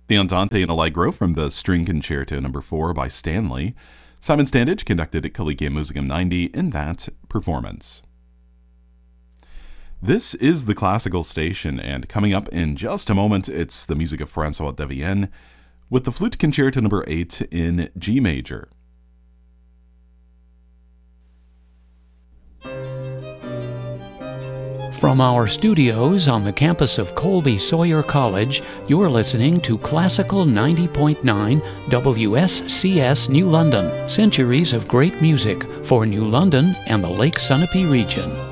The Andante and Allegro from the String Concerto No. 4 by Stanley. Simon Standage conducted at Collegium Musicum 90 in that performance. This is the Classical Station, and coming up in just a moment, it's the music of François Devienne with the Flute Concerto No. 8 in G major. From our studios on the campus of Colby Sawyer College, you're listening to Classical 90.9 WSCS New London, centuries of great music for New London and the Lake Sunapee region.